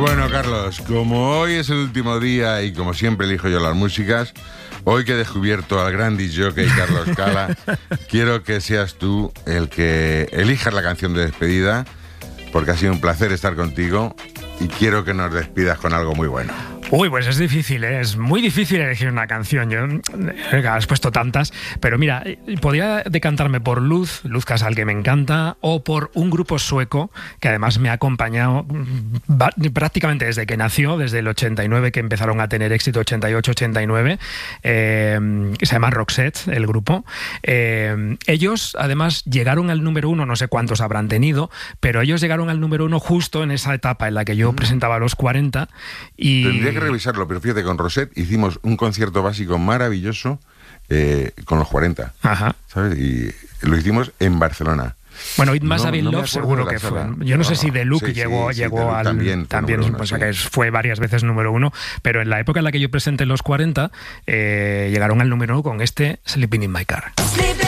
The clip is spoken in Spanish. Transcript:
Bueno, Carlos, como hoy es el último día y como siempre elijo yo las músicas, hoy que he descubierto al gran disc-jockey Carlos Cala, quiero que seas tú el que elijas la canción de despedida, porque ha sido un placer estar contigo y quiero que nos despidas con algo muy bueno. Uy, pues es difícil, ¿eh? Es muy difícil elegir una canción. Yo has puesto tantas, pero mira, podría decantarme por Luz Casal, que me encanta, o por un grupo sueco que además me ha acompañado prácticamente desde que nació, desde el 89, que empezaron a tener éxito, 88-89, se llama Roxette, el grupo. Ellos además llegaron al número 1, no sé cuántos habrán tenido, pero ellos llegaron al número 1 justo en esa etapa en la que yo presentaba los 40 y... Tendría que revisarlo, pero fíjate, con Roxette hicimos un concierto básico maravilloso con los 40. Ajá. ¿Sabes? Y lo hicimos en Barcelona. Bueno, It Must Have Been Love seguro que fue. Yo no sé si The Look llegó al... También o sea, que fue varias veces número 1, pero en la época en la que yo presenté los 40 llegaron al número 1 con este Sleeping in My Car.